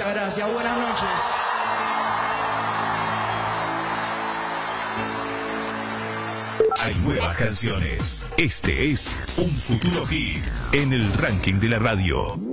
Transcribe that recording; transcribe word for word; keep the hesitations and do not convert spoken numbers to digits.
Muchas gracias, buenas noches. Hay nuevas canciones. Este es Un Futuro Hit en el ranking de la radio.